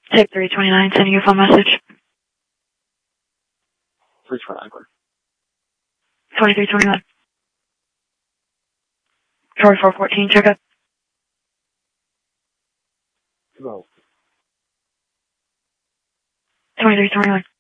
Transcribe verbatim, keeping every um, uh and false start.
Take three twenty-nine, sending you a phone message. three twenty-nine. twenty-three twenty-nine. Charlie four fourteen, check up. Go. twenty-three twenty-nine.